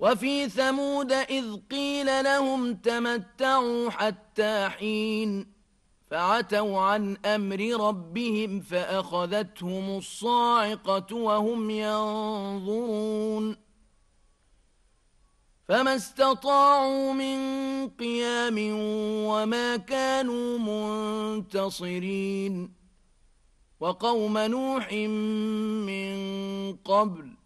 وفي ثمود إذ قيل لهم تمتعوا حتى حين فعتوا عن أمر ربهم فأخذتهم الصاعقة وهم ينظرون فما استطاعوا من قيام وما كانوا منتصرين وقوم نوح من قبل